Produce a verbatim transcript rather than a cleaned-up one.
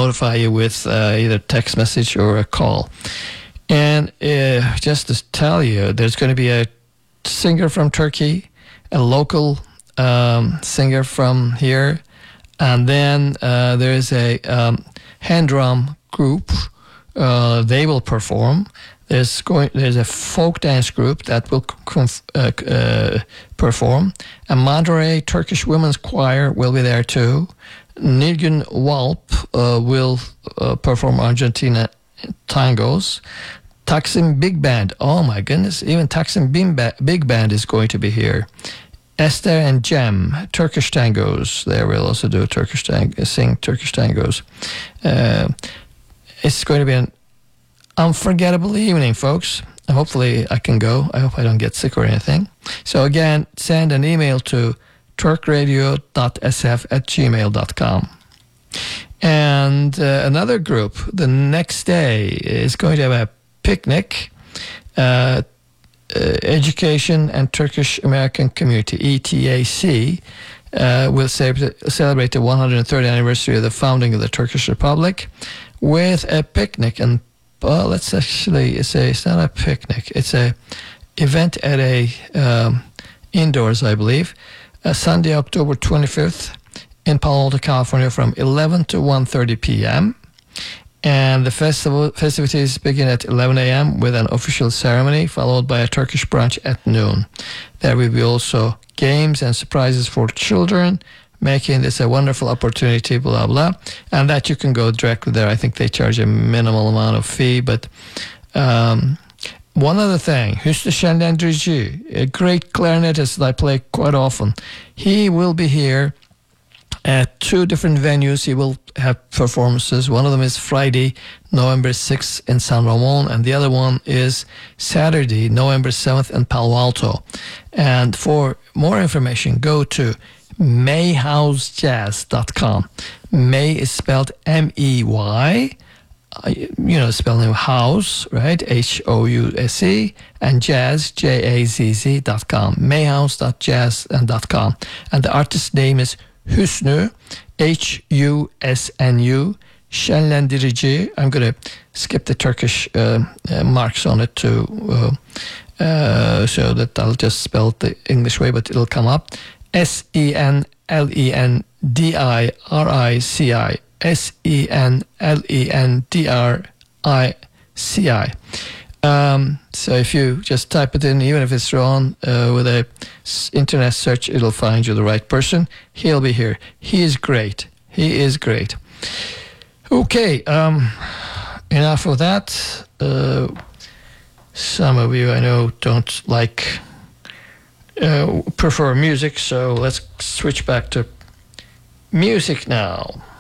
notify you with uh, either text message or a call. And uh, just to tell you, there's going to be a singer from Turkey, a local um, singer from here, and then uh, there's a um, hand drum group. Uh, they will perform. There's going. There's a folk dance group that will conf, uh, uh, perform. A Madre Turkish women's choir will be there too. Nilgün Walp uh, will uh, perform Argentina tangos. Taksim Big Band. Oh my goodness! Even Taksim Big Band is going to be here. Esther and Jem, Turkish tangos. They will also do Turkish tang- sing Turkish tangos. Uh, it's going to be an unforgettable evening, folks. Hopefully I can go. I hope I don't get sick or anything. So again, send an email to turkradio dot s f at gmail dot com. And uh, another group, the next day, is going to have a picnic. Uh, uh, Education and Turkish American Community, E T A C, uh, will ce- celebrate the one hundred thirtieth anniversary of the founding of the Turkish Republic with a picnic. And well, let's actually say it's not a picnic. It's a event at a um, indoors, I believe, uh, Sunday, October twenty-fifth in Palo Alto, California, from eleven to one thirty p.m. And the festival festivities begin at eleven a.m. with an official ceremony, followed by a Turkish brunch at noon. There will be also games and surprises for children, making this a wonderful opportunity, blah, blah. And that you can go directly there. I think they charge a minimal amount of fee. But um, one other thing, Hüsnü Şenlendirici, a great clarinetist that I play quite often, he will be here at two different venues. He will have performances. One of them is Friday, November sixth in San Ramon, and the other one is Saturday, November seventh in Palo Alto. And for more information, go to may house jazz dot com. May is spelled M E Y, uh, you know, spelling house, right? H O U S E, and jazz, J A Z Z dot com. may house dot jazz dot com. And the artist's name is Hüsnü, H U S N U, Şenlendirici. I'm going to skip the Turkish uh, uh, marks on it too, uh, uh, so that I'll just spell it the English way, but it'll come up. S E N L E N D I R I C I. S E N L E N D R I C I. Um, so if you just type it in, even if it's wrong, uh, with a s- internet search, it'll find you the right person. He'll be here. He is great. He is great. Okay, um, enough of that. Uh, some of you I know don't like, uh, prefer music, so let's switch back to music now.